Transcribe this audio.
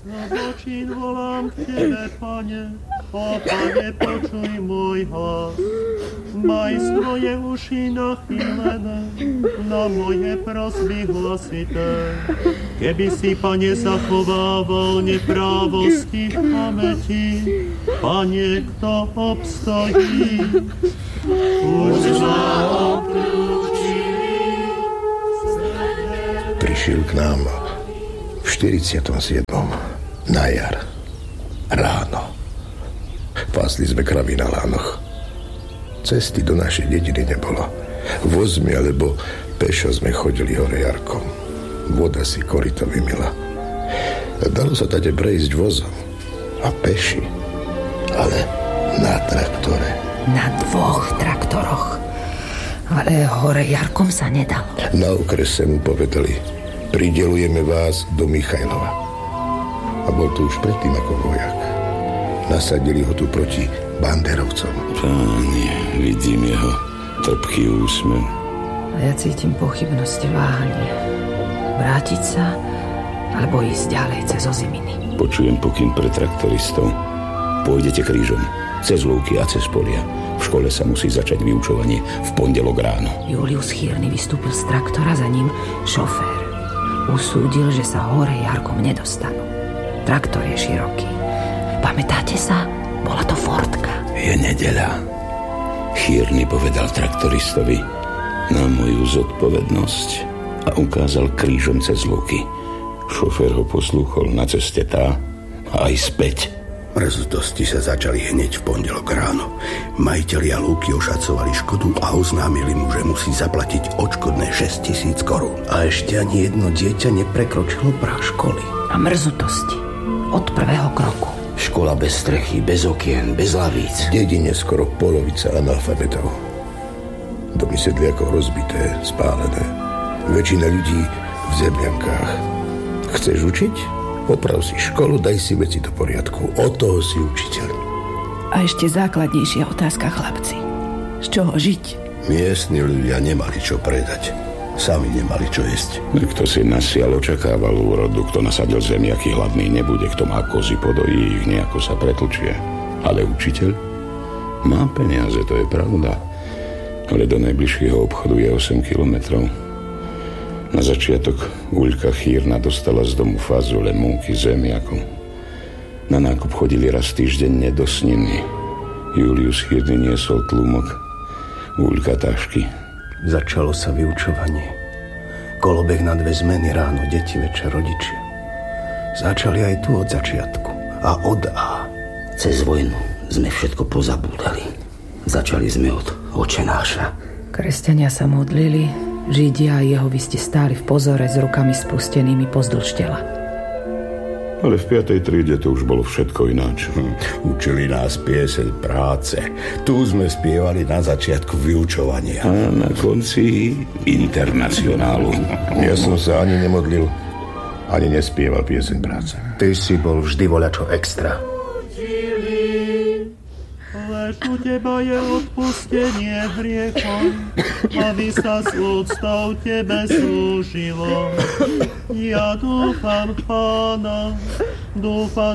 Zločin volám k Tebe, Pane, o Pane, počuj môj hlas. Maj svoje uši nachýlené na moje prosby hlasité. Keby si, Pane, zachovával neprávosti v pamäti, Pane, kto obstojí? Už ma obklúčili. Prišiel k nám v 47. na jar. Ráno. Pásli sme kravy na lánoch. Cesty do našej dediny nebolo. Vozmi alebo pešo sme chodili hore jarkom. Voda si koryto vymila. Dalo sa tade prejsť vozom a peši, ale na traktore. Na 2 traktoroch. Ale hore jarkom sa nedalo. Na okrese mu povedali: pridelujeme vás do Michajlova. A bol to už predtým ako vojak. Nasadili ho tu proti banderovcom. Páni, vidím jeho trpký úsmev. A ja cítim pochybnosť, váhanie. Vrátiť sa, alebo ísť ďalej cez oziminy. Počujem pokyn pre traktoristov. Pôjdete krížom, cez lúky a cez polia. V škole sa musí začať vyučovanie v pondelok ráno. Julius Chýrny vystúpil z traktora, za ním šofér. Usúdil, že sa hore jarkom nedostanú. Traktor je široký. Pamätáte sa? Bola to Fordka. Je nedeľa. Chýrny povedal traktoristovi na moju zodpovednosť a ukázal krížom cez lúky. Šofér ho poslúchol na ceste tá a aj späť. Mrzutosti sa začali hneď v pondelok ráno. Majitelia lúky ošacovali škodu a oznámili mu, že musí zaplatiť odškodné 6 000 korún. A ešte ani jedno dieťa neprekročilo prah školy. A mrzutosti od prvého kroku. Škola bez strechy, bez okien, bez lavíc. V dedine skoro polovica analfabetov. Domy sedliakov rozbité, spálené. Väčšina ľudí v zemľankách. Chceš učiť? Oprav si školu, daj si veci do poriadku. Od toho si učiteľ. A ešte základnejšia otázka, chlapci. Z čoho žiť? Miestni ľudia nemali čo predať. Sami nemali čo jesť. Kto si nasial, očakával úrodu. Kto nasadil zemiaky, hladný nebude. Kto má kozy, podojí ich, nejako sa pretlčie. Ale učiteľ má peniaze, to je pravda. Ale do najbližšieho obchodu je 8 kilometrov. Na začiatok Uľka Chýrna dostala z domu fazole, múky, zemiakov. Na nákup chodili raz týždenne do Sniny. Julius Chýrny niesol tlumok, Uľka tašky. Začalo sa vyučovanie. Kolobeh na 2 zmeny, ráno deti, večer rodičia. Začali aj tu od začiatku. A od A. Cez vojnu sme všetko pozabúdali. Začali sme od Očenáša. Kresťania sa modlili, Židia a jehovisti stáli v pozore s rukami spustenými pozdĺž tela. Ale v 5. triede to už bolo všetko ináč. Učili nás pieseň práce. Tu sme spievali na začiatku vyučovania. A na konci internacionálu. Ja som sa ani nemodlil, ani nespieval pieseň práce. Ty si bol vždy voľačo extra. Lež u Teba je odpustenie hriechom, aby sa s úctou Tebe slúžilo. Ja dúfam, Pána, dúfam,